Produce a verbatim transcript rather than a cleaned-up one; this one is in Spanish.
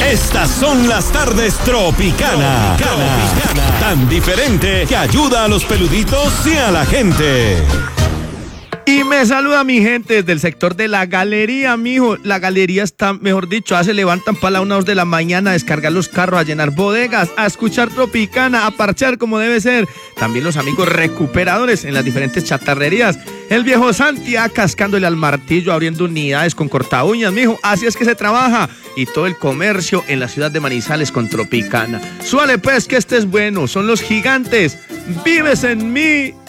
Estas son las tardes Tropicana. Tropicana. Tan diferente que ayuda a los peluditos y a la gente. Y me saluda mi gente desde el sector de la galería, mijo. La galería está, mejor dicho, se levantan para la una o dos de la mañana a descargar los carros, a llenar bodegas, a escuchar Tropicana, a parchar como debe ser. También los amigos recuperadores en las diferentes chatarrerías. El viejo Santi ah, cascándole al martillo, abriendo unidades con corta uñas, mijo. Así es que se trabaja. Y todo el comercio en la ciudad de Manizales con Tropicana. Suale pues que este es bueno, son los gigantes. Vives en mí.